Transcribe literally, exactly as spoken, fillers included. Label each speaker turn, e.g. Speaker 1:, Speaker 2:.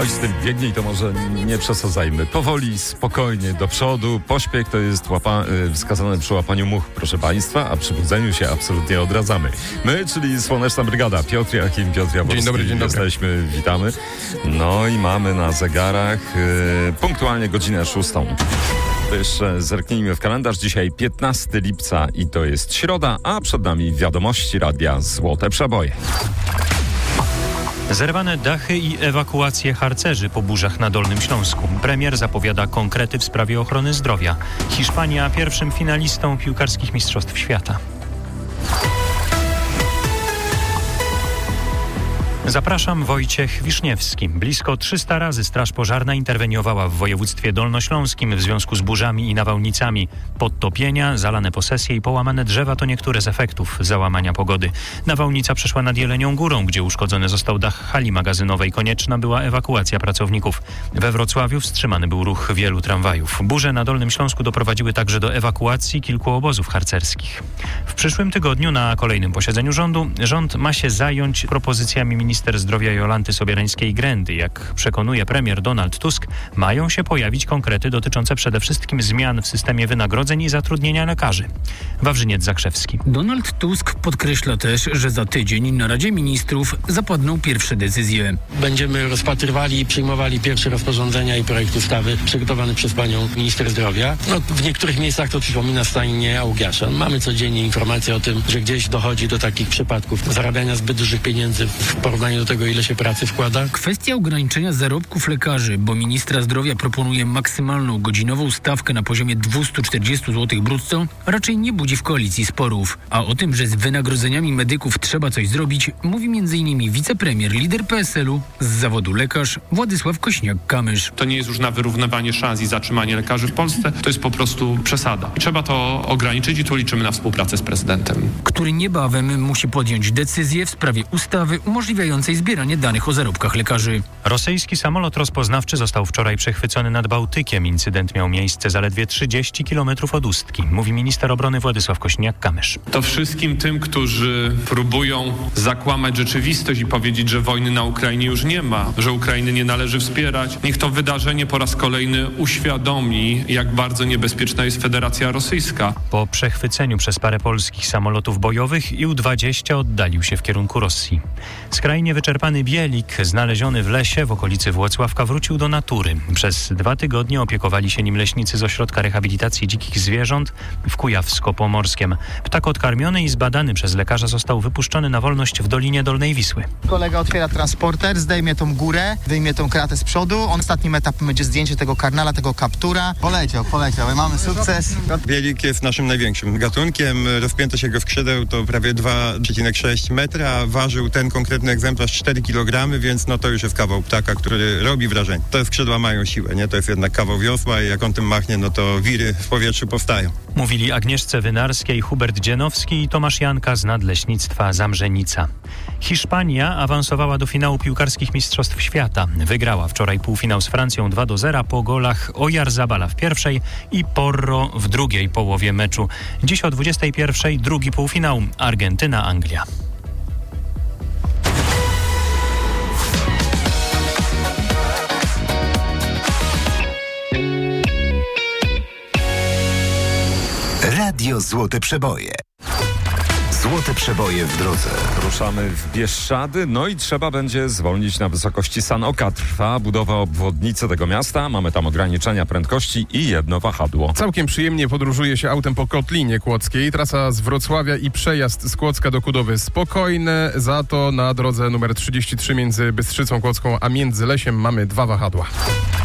Speaker 1: Choć z tym biegnij to może nie przesadzajmy. Powoli, spokojnie, do przodu. Pośpiech to jest łapa, wskazane przy łapaniu much, proszę Państwa, a przy budzeniu się absolutnie odradzamy. My, czyli Słoneczna Brygada. Piotr Jakim, Piotr Jaworski.
Speaker 2: Dzień dobry, dzień dobry.
Speaker 1: Jesteśmy, witamy. No i mamy na zegarach yy, punktualnie godzinę szóstą. To jeszcze zerknijmy w kalendarz. Dzisiaj piętnastego lipca i to jest środa, a przed nami wiadomości radia Złote Przeboje.
Speaker 3: Zerwane dachy i ewakuacje harcerzy po burzach na Dolnym Śląsku. Premier zapowiada konkrety w sprawie ochrony zdrowia. Hiszpania pierwszym finalistą piłkarskich mistrzostw świata. Zapraszam, Wojciech Wiszniewski. Blisko trzysta razy Straż Pożarna interweniowała w województwie dolnośląskim w związku z burzami i nawałnicami. Podtopienia, zalane posesje i połamane drzewa to niektóre z efektów załamania pogody. Nawałnica przeszła nad Jelenią Górą, gdzie uszkodzony został dach hali magazynowej. Konieczna była ewakuacja pracowników. We Wrocławiu wstrzymany był ruch wielu tramwajów. Burze na Dolnym Śląsku doprowadziły także do ewakuacji kilku obozów harcerskich. W przyszłym tygodniu na kolejnym posiedzeniu rządu rząd ma się zająć propozycjami ministra Minister zdrowia Jolanty Sobierańskiej-Grendy. Jak przekonuje premier Donald Tusk, mają się pojawić konkrety dotyczące przede wszystkim zmian w systemie wynagrodzeń i zatrudnienia lekarzy. Wawrzyniec Zakrzewski.
Speaker 4: Donald Tusk podkreśla też, że za tydzień na Radzie Ministrów zapadną pierwsze decyzje.
Speaker 5: Będziemy rozpatrywali i przyjmowali pierwsze rozporządzenia i projekt ustawy przygotowany przez panią minister zdrowia. No, w niektórych miejscach to przypomina stajnię Augiasza. Mamy codziennie informacje o tym, że gdzieś dochodzi do takich przypadków zarabiania zbyt dużych pieniędzy w porównaniu do tego, ile się pracy wkłada.
Speaker 4: Kwestia ograniczenia zarobków lekarzy, bo ministra zdrowia proponuje maksymalną godzinową stawkę na poziomie dwieście czterdzieści złotych brutto, raczej nie budzi w koalicji sporów. A o tym, że z wynagrodzeniami medyków trzeba coś zrobić, mówi m.in. wicepremier, lider P S L-u z zawodu lekarz Władysław Kośniak-Kamysz.
Speaker 2: To nie jest już na wyrównywanie szans i zatrzymanie lekarzy w Polsce, to jest po prostu przesada. Trzeba to ograniczyć i tu liczymy na współpracę z prezydentem.
Speaker 4: Który niebawem musi podjąć decyzję w sprawie ustawy umożliwiającej zbieranie danych o zarobkach lekarzy.
Speaker 3: Rosyjski samolot rozpoznawczy został wczoraj przechwycony nad Bałtykiem. Incydent miał miejsce zaledwie trzydzieści kilometrów od Ustki, mówi minister obrony Władysław Kośniak-Kamysz.
Speaker 2: To wszystkim tym, którzy próbują zakłamać rzeczywistość i powiedzieć, że wojny na Ukrainie już nie ma, że Ukrainy nie należy wspierać, niech to wydarzenie po raz kolejny uświadomi, jak bardzo niebezpieczna jest Federacja Rosyjska.
Speaker 3: Po przechwyceniu przez parę polskich samolotów bojowych I U dwadzieścia oddalił się w kierunku Rosji. Skrajnie wyczerpany bielik, znaleziony w lesie w okolicy Włocławka, wrócił do natury. Przez dwa tygodnie opiekowali się nim leśnicy z Ośrodka Rehabilitacji Dzikich Zwierząt w Kujawsko-Pomorskiem. Ptak odkarmiony i zbadany przez lekarza został wypuszczony na wolność w Dolinie Dolnej Wisły.
Speaker 6: Kolega otwiera transporter, zdejmie tą górę, wyjmie tą kratę z przodu. On ostatnim etapem będzie zdjęcie tego karnala, tego kaptura. Poleciał, poleciał. Mamy sukces.
Speaker 7: Bielik jest naszym największym gatunkiem. Rozpiętość jego skrzydeł to prawie dwa przecinek sześć metra. Ważył ten konkretny egzemplarz cztery kilogramy, więc no to już jest kawał ptaka, który robi wrażenie. Te skrzydła mają siłę, nie? To jest jednak kawał wiosła i jak on tym machnie, no to wiry w powietrzu powstają.
Speaker 3: Mówili Agnieszce Wynarskiej, Hubert Dzienowski i Tomasz Janka z Nadleśnictwa Zamrzenica. Hiszpania awansowała do finału piłkarskich mistrzostw świata. Wygrała wczoraj półfinał z Francją dwa do zera po golach Oyarzabala w pierwszej i Porro w drugiej połowie meczu. Dziś o dwudziestej pierwszej drugi półfinał Argentyna-Anglia.
Speaker 8: Radio Złote Przeboje. Złote Przeboje w drodze.
Speaker 1: Ruszamy w Bieszczady, no i trzeba będzie zwolnić na wysokości Sanoka. Trwa budowa obwodnicy tego miasta, mamy tam ograniczenia prędkości i jedno wahadło.
Speaker 2: Całkiem przyjemnie podróżuje się autem po Kotlinie Kłodzkiej. Trasa z Wrocławia i przejazd z Kłodzka do Kudowy spokojne, za to na drodze numer trzydzieści trzy między Bystrzycą Kłodzką a Międzylesiem mamy dwa wahadła.